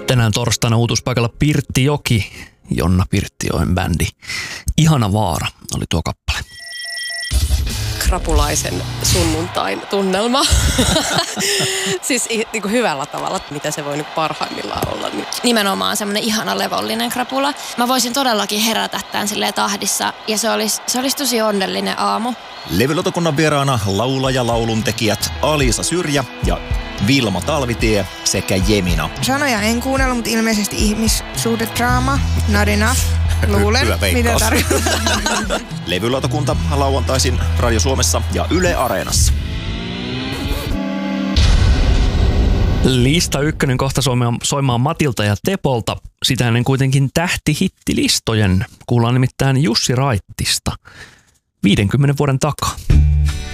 Tänään torstaina uutuuspaikalla Pirttijoki, Jonna Pirttijoen bändi. Ihana vaara oli tuo kappale. Krapulaisen sunnuntain tunnelma. Siis niin kuin hyvällä tavalla, mitä se voi nyt parhaimmillaan olla nyt. Nimenomaan semmoinen ihana levollinen krapula. Mä voisin todellakin herätä tämän silleen tahdissa ja se olisi tosi onnellinen aamu. Levylautakunnan vieraana laulaja lauluntekijät Alisa Syrjä ja Vilma Talvitie sekä Jemina. Sanoja en kuunnella, mutta ilmeisesti ihmissuhdedraama. Not enough. Luulen, Hyvä mitä veikkaus. tarkoittaa. Levylautakunta lauantaisin Radio Suomessa ja Yle Areenassa. Lista ykkönen kohta soimaan Matilta ja Tepolta. Sitä ennen kuitenkin tähtihitilistojen. Kuullaan nimittäin Jussi Raittista 50 vuoden takaa.